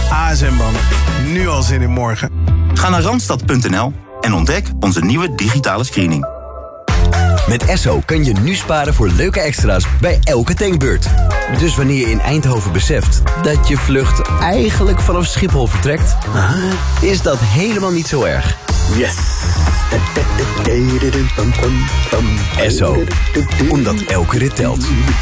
ASM-Bank. Nu al zin in morgen. Ga naar Randstad.nl en ontdek onze nieuwe digitale screening. Met Esso kan je nu sparen voor leuke extra's bij elke tankbeurt. Dus wanneer je in Eindhoven beseft dat je vlucht eigenlijk vanaf Schiphol vertrekt, is dat helemaal niet zo erg. Yes! Esso, omdat elke rit telt.